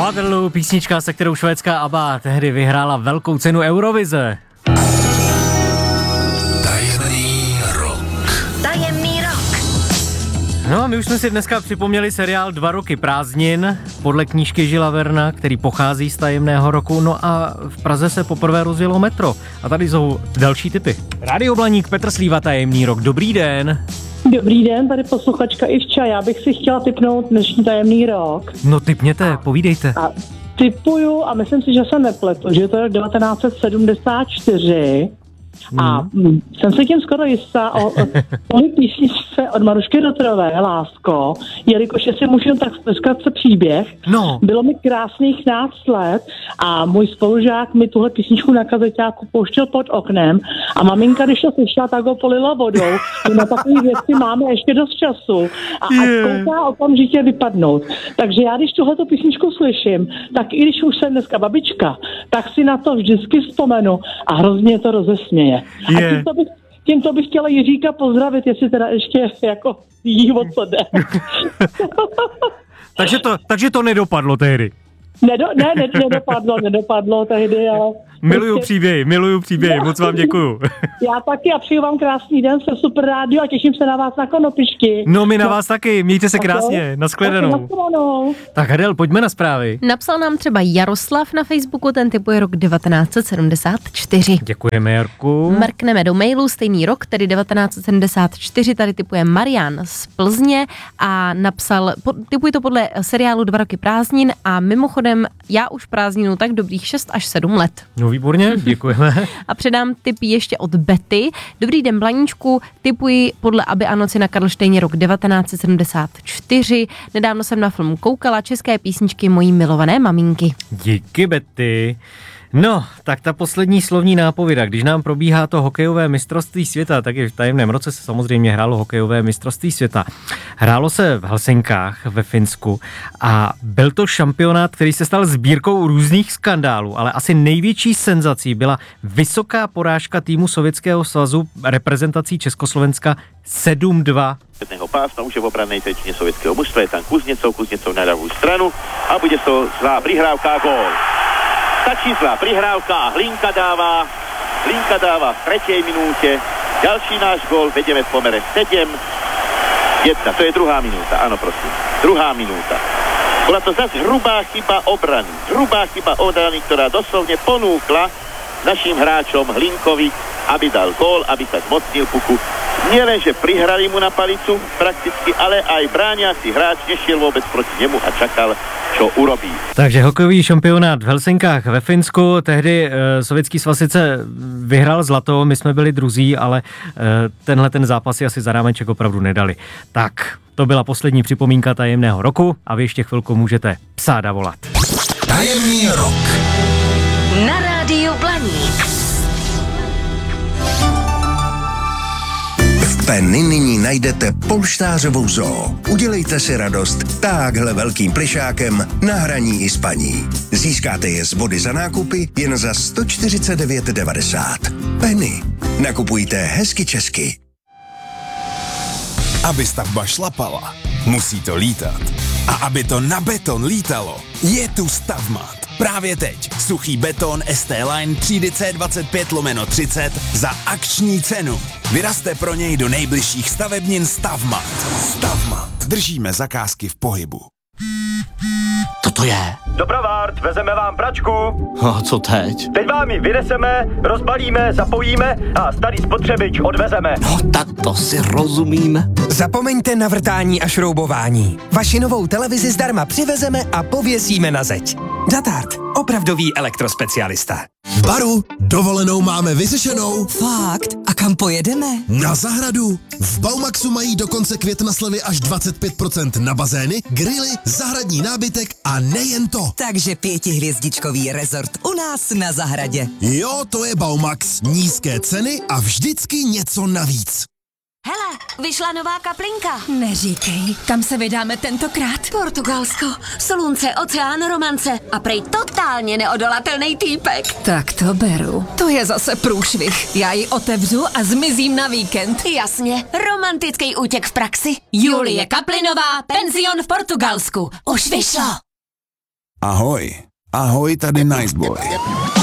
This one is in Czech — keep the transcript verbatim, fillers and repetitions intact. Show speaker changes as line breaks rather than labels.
Waterloo, písnička, se kterou švédská ABBA tehdy vyhrála velkou cenu Eurovize.
Tajemný rok.
Tajemný rok.
No a my už jsme si dneska připomněli seriál Dva roky prázdnin podle knížky Žila Verna, který pochází z tajemného roku. No a v Praze se poprvé rozjelo metro. A tady jsou další tipy. Rádio Blaník, Petr Slíva, Tajemný rok. Dobrý den.
Dobrý den, tady posluchačka Ivča. Já bych si chtěla tipnout dnešní tajemný rok.
No tipněte, povídejte.
A tipuju, a myslím si, že se nepletu, že to je devatenáct set sedmdesát čtyři. A mm. jsem si tím skoro jistá o, o, o písničce od Marušky Rotrové, Lásko, jelikož jestli můžu tak zkrat se příběh.
No.
Bylo mi krásných náct let a můj spolužák mi tuhle písničku na kazeťáku pouštěl pod oknem a maminka, když to slyšela, tak ho polila vodou. Na takové věci máme ještě dost času a ať kouká okamžitě vypadnout. Takže já, když tuhleto písničku slyším, tak i když už jsem dneska babička, tak si na to vždycky vzpomenu a hrozně to rozesměje. A tímto bych, tímto bych chtěla Jiříka pozdravit, jestli teda ještě jako jí o co jde.
takže, to, takže to nedopadlo tehdy.
Nedo, ne, ne, nedopadlo, nedopadlo tehdy, ale...
Miluju prostě... příběhy, miluju příběhy, no. Moc vám děkuju.
Já taky a přeju vám krásný den, jsem super rádio a těším se na vás na Konopišky.
No my na vás taky, mějte se krásně, nashledanou.
Nashledanou.
Tak Adel, pojďme na zprávy.
Napsal nám třeba Jaroslav na Facebooku, ten tipuje rok devatenáct set sedmdesát čtyři.
Děkujeme, Jarku.
Mrkneme do mailu, stejný rok, tedy devatenáct set sedmdesát čtyři, tady tipuje Marian z Plzně a napsal, tipuji to podle seriálu Dva roky prázdnin a mimochodem já už prázdninu tak dobrých šest až sedm let.
No výborně, děkujeme.
A předám tip ještě od Betty. Dobrý den, Blaníčku, tipuji podle Aby Anoci na Karlštejně rok devatenáct set sedmdesát čtyři. Nedávno jsem na film koukala, české písničky mojí milované maminky.
Díky, Betty. No, tak ta poslední slovní nápověda, když nám probíhá to hokejové mistrovství světa, tak i v tajemném roce se samozřejmě hrálo hokejové mistrovství světa. Hrálo se v Helsinkách ve Finsku a byl to šampionát, který se stal sbírkou různých skandálů, ale asi největší senzací byla vysoká porážka týmu Sovětského svazu reprezentací Československa sedm dva.
Pásma už je v obrannej třetině sovětského mužstva, je tam Kuzněcov, Kuzněcov na ľavú stranu a bude to zlá prihrávka a gól. Stačí zlá prihrávka a Hlinka dáva, Hlinka dáva v tretej minúte, ďalší náš gól, vedeme v pomere sedem jedna, to je druhá minúta, áno prosím, druhá minúta. Bola to zase hrubá chyba obrany, hrubá chyba obrany, ktorá doslovne ponúkla našim hráčom Hlinkovi, aby dal gól, aby sa zmocnil puku. Nielen, že prihrali mu na palicu prakticky, ale aj brániaci hráč nešiel vôbec proti nemu a čakal, čo urobí.
Takže hokejový šampionát v Helsinkách ve Finsku, tehdy e, Sovětský svaz sice vyhrál zlato, my jsme byli druzí, ale e, tenhle ten zápas si asi za rámeček opravdu nedali. Tak, to byla poslední připomínka tajemného roku a vy ještě chvilku můžete psát a volat.
Tajemný rok.
Na rádiu Blaník.
V Penny nyní najdete polštářovou zoo. Udělejte si radost táhle velkým plišákem na hraní i spaní. Získáte je z body za nákupy jen za sto čtyřicet devět devadesát. Penny. Nakupujte hezky česky.
Aby stavba šlapala, musí to lítat. A aby to na beton lítalo, je tu Stavmat. Právě teď suchý beton S T Line třídy C dvacet pět lomeno třicet za akční cenu. Vyrazte pro něj do nejbližších stavebnin Stavmat. Stavmat. Držíme zakázky v pohybu.
Co to je?
Dobrovart, vezeme vám pračku.
A co teď?
Teď vám ji vyneseme, rozbalíme, zapojíme a starý spotřebič odvezeme.
No tak to si rozumíme.
Zapomeňte na vrtání a šroubování. Vaši novou televizi zdarma přivezeme a pověsíme na zeď. Datart, opravdový elektrospecialista.
V Baru dovolenou máme vyřešenou.
Fakt? A kam pojedeme?
Na zahradu. V Baumaxu mají do konce května slevy až dvacet pět procent na bazény, grily, zahradní nábytek a nejen to.
Takže pětihvězdičkový rezort u nás na zahradě.
Jo, to je Baumax. Nízké ceny a vždycky něco navíc.
Hele, vyšla nová kaplinka.
Neříkej, kam se vydáme tentokrát?
Portugalsko, slunce, oceán, romance a prej totálně neodolatelný týpek.
Tak to beru. To je zase průšvih. Já ji otevřu a zmizím na víkend.
Jasně, romantický útěk v praxi. Julie Kaplinová, penzion v Portugalsku. Už vyšlo.
Ahoj, ahoj tady Niceboy.